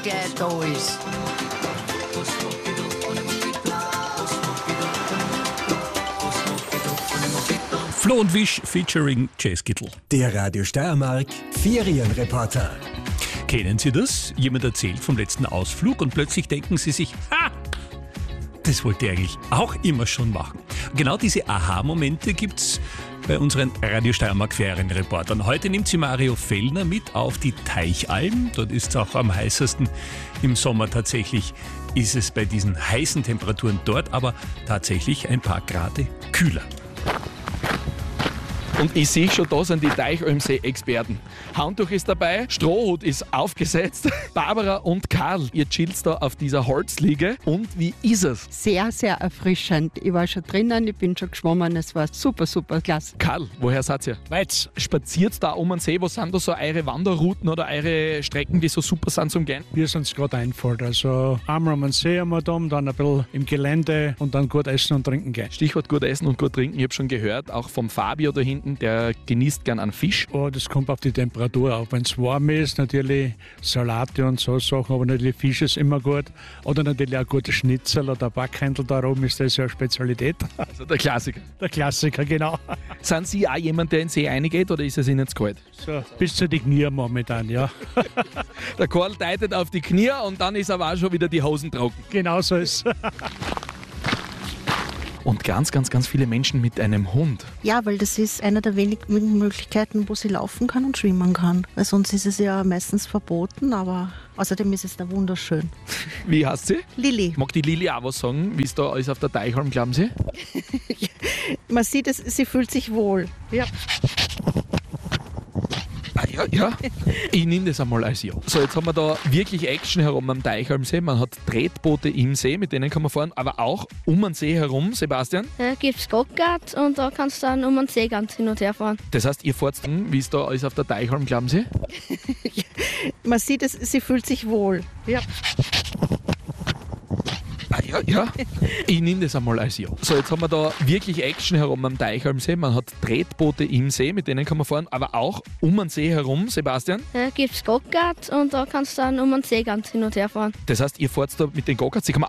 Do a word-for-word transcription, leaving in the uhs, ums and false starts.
der da ist. Flo und Wisch featuring Jazzkittel. Der Radio Steiermark Ferienreporter. Kennen Sie das? Jemand erzählt vom letzten Ausflug und plötzlich denken Sie sich, ha, das wollte ich eigentlich auch immer schon machen. Genau diese Aha-Momente gibt's bei unseren Radio Steiermark Ferienreportern. Heute nimmt sie Mario Fellner mit auf die Teichalm. Dort ist es auch am heißesten im Sommer. Tatsächlich ist es bei diesen heißen Temperaturen dort aber tatsächlich ein paar Grad kühler. Und ich sehe schon, da sind die Teichalmsee-Experten. Handtuch ist dabei, Strohhut ist aufgesetzt. Barbara und Karl, ihr chillt da auf dieser Holzliege. Und wie ist es? Sehr, sehr erfrischend. Ich war schon drinnen, ich bin schon geschwommen, es war super, super klasse. Karl, woher seid ihr? Weiz. Spaziert da um den See, was sind da so eure Wanderrouten oder eure Strecken, die so super sind zum Gehen? Wir sind es gerade einfällt. Also einmal am See einmal da, dann ein bisschen im Gelände und dann gut essen und trinken gehen. Stichwort gut essen und gut trinken. Ich habe schon gehört, auch vom Fabio da hinten, der genießt gern einen Fisch. Oh, das kommt auf die Temperatur auf. Wenn es warm ist, natürlich Salate und so Sachen, aber natürlich Fisch ist immer gut. Oder natürlich auch gute Schnitzel oder Backhändel da oben ist das ja eine Spezialität. Also der Klassiker. Der Klassiker, genau. Sind Sie auch jemand, der in den See reingeht oder ist es Ihnen zu kalt? So, bis zu die Knie momentan, ja. Der Karl teitet auf die Knie und dann ist aber auch schon wieder die Hosen trocken. Genau so ist es. Und ganz, ganz, ganz viele Menschen mit einem Hund. Ja, weil das ist eine der wenigen Möglichkeiten, wo sie laufen kann und schwimmen kann. Weil sonst ist es ja meistens verboten, aber außerdem ist es da wunderschön. Wie heißt sie? Lilly. Mag die Lilly auch was sagen? Wie ist da alles auf der Teichalm, glauben Sie? Man sieht es, sie fühlt sich wohl. Ja. Ah, ja, ja. Ich nehme das einmal als Ja. So, jetzt haben wir da wirklich Action herum am Teichalmsee. Man hat Tretboote im See, mit denen kann man fahren, aber auch um den See herum, Sebastian. Da gibt es Gokart und da kannst du dann um den See ganz hin und her fahren. Das heißt, ihr fahrt, wie ist da alles auf der Teichalm, glauben Sie? Man sieht es, sie fühlt sich wohl. Ja. Ah, ja, ja. Ich nehme das einmal als Ja. So, jetzt haben wir da wirklich Action herum am Teichalmsee. Man hat Tretboote im See, mit denen kann man fahren, aber auch um den See herum, Sebastian. Da gibt es Gokart und da kannst du dann um den See ganz hin und her fahren. Das heißt, ihr fahrt da mit den Gokarts, die kann man